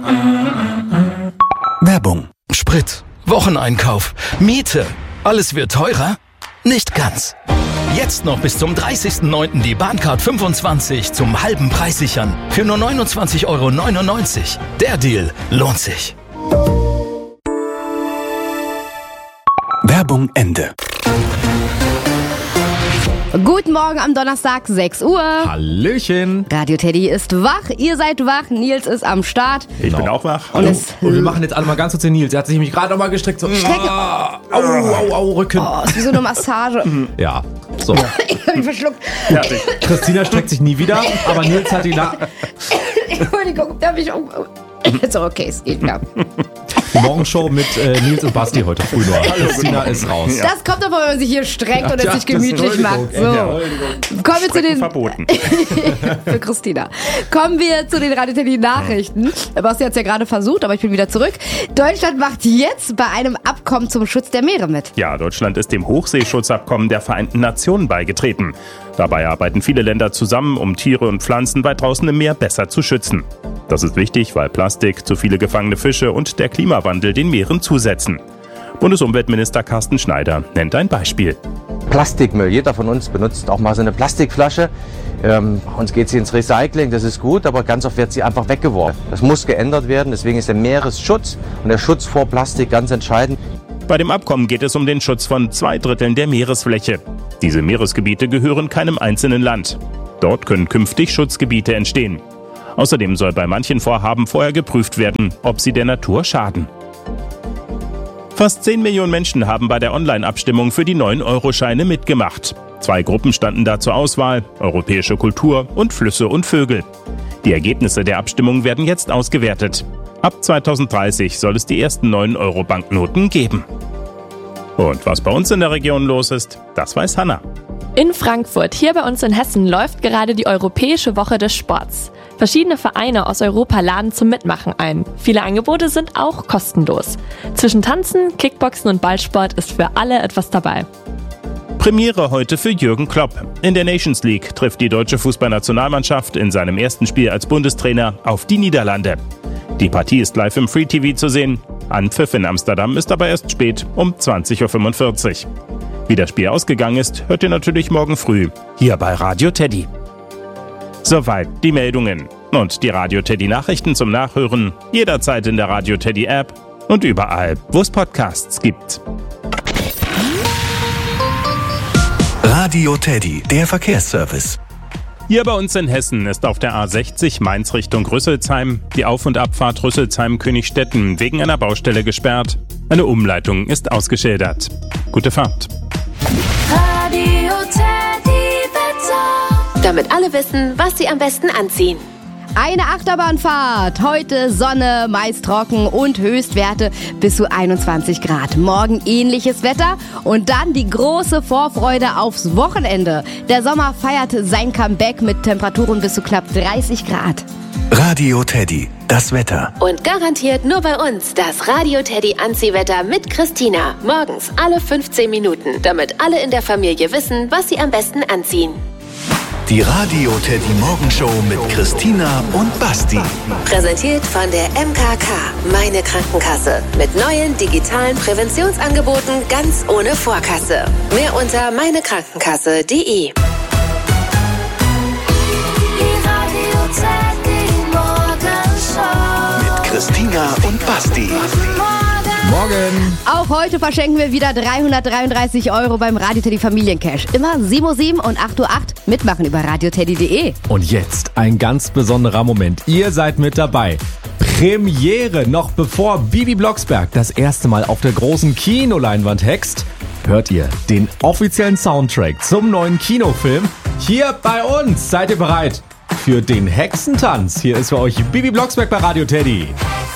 Werbung. Sprit, Wocheneinkauf, Miete. Alles wird teurer? Nicht ganz. Jetzt noch bis zum 30.09. die Bahncard 25 zum halben Preis sichern. Für nur 29,99 €. Der Deal lohnt sich. Werbung Ende. Guten Morgen am Donnerstag, 6 Uhr. Hallöchen. Radio Teddy ist wach, ihr seid wach, Nils ist am Start. Ich bin auch wach. Und wir machen jetzt alle mal ganz kurz den Nils. Er hat sich nämlich gerade noch mal gestreckt. So. Au, Rücken. Oh, ist wie so eine Massage. Ja, so. Ich hab mich verschluckt. Fertig. Christina streckt sich nie wieder, aber Nils hat die Entschuldigung, da hab ich auch... Ist auch okay, es geht klar. Die Morgenshow mit Nils und Basti heute früh nur. Christina ist raus. Das kommt aber, wenn man sich hier streckt und es sich gemütlich macht. So. Kommen wir zu den... Verboten. Für Christina. Kommen wir zu den Radio Teddy Nachrichten. Basti hat es ja gerade versucht, aber ich bin wieder zurück. Deutschland macht jetzt bei einem Abkommen zum Schutz der Meere mit. Ja, Deutschland ist dem Hochseeschutzabkommen der Vereinten Nationen beigetreten. Dabei arbeiten viele Länder zusammen, um Tiere und Pflanzen weit draußen im Meer besser zu schützen. Das ist wichtig, weil Plastik, zu viele gefangene Fische und der Klimawandel den Meeren zusetzen. Bundesumweltminister Carsten Schneider nennt ein Beispiel. Plastikmüll. Jeder von uns benutzt auch mal so eine Plastikflasche. Uns geht sie ins Recycling, das ist gut, aber ganz oft wird sie einfach weggeworfen. Das muss geändert werden, deswegen ist der Meeresschutz und der Schutz vor Plastik ganz entscheidend. Bei dem Abkommen geht es um den Schutz von 2/3 der Meeresfläche. Diese Meeresgebiete gehören keinem einzelnen Land. Dort können künftig Schutzgebiete entstehen. Außerdem soll bei manchen Vorhaben vorher geprüft werden, ob sie der Natur schaden. Fast 10 Millionen Menschen haben bei der Online-Abstimmung für die 9-Euro-Scheine mitgemacht. 2 Gruppen standen da zur Auswahl: europäische Kultur und Flüsse und Vögel. Die Ergebnisse der Abstimmung werden jetzt ausgewertet. Ab 2030 soll es die ersten 9-Euro-Banknoten geben. Und was bei uns in der Region los ist, das weiß Hanna. In Frankfurt, hier bei uns in Hessen, läuft gerade die Europäische Woche des Sports. Verschiedene Vereine aus Europa laden zum Mitmachen ein. Viele Angebote sind auch kostenlos. Zwischen Tanzen, Kickboxen und Ballsport ist für alle etwas dabei. Premiere heute für Jürgen Klopp. In der Nations League trifft die deutsche Fußballnationalmannschaft in seinem ersten Spiel als Bundestrainer auf die Niederlande. Die Partie ist live im Free TV zu sehen. Anpfiff in Amsterdam ist aber erst spät, um 20:45 Uhr. Wie das Spiel ausgegangen ist, hört ihr natürlich morgen früh hier bei Radio Teddy. Soweit die Meldungen. Und die Radio Teddy Nachrichten zum Nachhören jederzeit in der Radio Teddy App und überall, wo es Podcasts gibt. Radio Teddy, der Verkehrsservice. Hier bei uns in Hessen ist auf der A60 Mainz Richtung Rüsselsheim die Auf- und Abfahrt Rüsselsheim-Königstetten wegen einer Baustelle gesperrt. Eine Umleitung ist ausgeschildert. Gute Fahrt. Radio Teddy Wetter. Damit alle wissen, was sie am besten anziehen. Eine Achterbahnfahrt. Heute Sonne, meist trocken und Höchstwerte bis zu 21 Grad. Morgen ähnliches Wetter und dann die große Vorfreude aufs Wochenende. Der Sommer feiert sein Comeback mit Temperaturen bis zu knapp 30 Grad. Radio Teddy, das Wetter. Und garantiert nur bei uns das Radio Teddy Anziehwetter mit Christina. Morgens alle 15 Minuten, damit alle in der Familie wissen, was sie am besten anziehen. Die Radio Teddy Morgenshow mit Christina und Basti. Präsentiert von der MKK, meine Krankenkasse. Mit neuen digitalen Präventionsangeboten ganz ohne Vorkasse. Mehr unter meinekrankenkasse.de. Mit Christina und Basti. Morgen. Auch heute verschenken wir wieder 333 € beim Radio Teddy Familiencash. Immer 7:07 und 8:08 Uhr mitmachen über radioteddy.de. Und jetzt ein ganz besonderer Moment. Ihr seid mit dabei. Premiere, noch bevor Bibi Blocksberg das erste Mal auf der großen Kinoleinwand hext, hört ihr den offiziellen Soundtrack zum neuen Kinofilm hier bei uns. Seid ihr bereit für den Hexentanz? Hier ist für euch Bibi Blocksberg bei Radio Teddy.